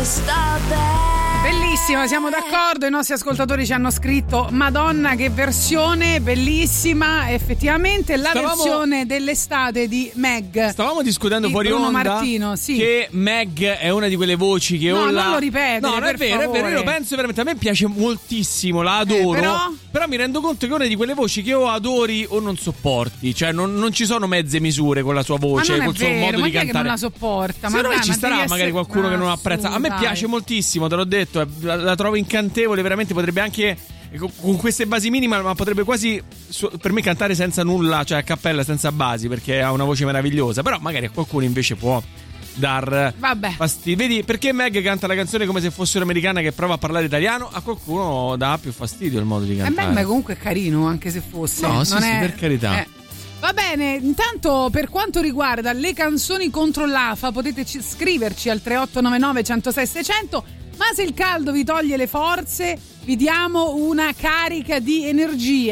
sta bene. Bellissima, siamo d'accordo, i nostri ascoltatori ci hanno scritto Madonna che versione bellissima, effettivamente la versione dell'estate di Meg. Stavamo discutendo fuori Bruno onda Martino, sì. che Meg è una di quelle voci che non lo ripetere, no, non è vero, favore. è vero, io lo penso veramente, a me piace moltissimo, la adoro, però mi rendo conto che è una di quelle voci che o adori o non sopporti, cioè non ci sono mezze misure con la sua voce, col suo modo di cantare. Che non la sopporta, secondo me ci starà devi magari qualcuno che non apprezza. A me piace moltissimo, te l'ho detto, la trovo incantevole, veramente potrebbe anche con queste basi minime, ma potrebbe quasi per me cantare senza nulla, cioè a cappella senza basi, perché ha una voce meravigliosa, però magari a qualcuno invece può dar fastidio. Vedi, perché Meg canta la canzone come se fosse un'americana che prova a parlare italiano, a qualcuno dà più fastidio il modo di cantare. Ma comunque è carino, anche se fosse. No, non sì, per carità. Va bene, intanto per quanto riguarda le canzoni contro l'AFA potete scriverci al 3899 106 600, ma se il caldo vi toglie le forze vi diamo una carica di energia.